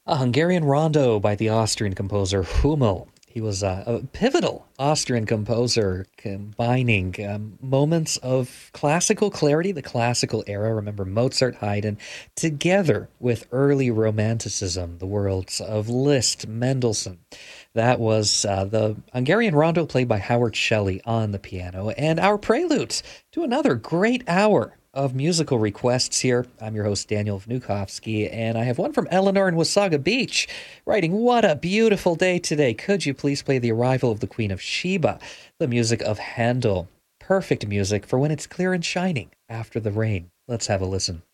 A Hungarian Rondo by the Austrian composer Hummel. He was a pivotal Austrian composer, combining moments of classical clarity, the classical era. Remember Mozart, Haydn, together with early Romanticism, the worlds of Liszt, Mendelssohn. That was the Hungarian Rondo played by Howard Shelley on the piano, and our prelude to another great hour of musical requests here. I'm your host, Daniel Vnukovsky, and I have one from Eleanor in Wasaga Beach, writing, "What a beautiful day today. Could you please play The Arrival of the Queen of Sheba, the music of Handel? Perfect music for when it's clear and shining after the rain." Let's have a listen.